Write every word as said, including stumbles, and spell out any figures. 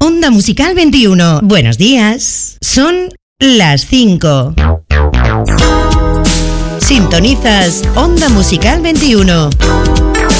Onda Musical veintiuno. Buenos días. Son las cinco. Sintonizas Onda Musical veintiuno.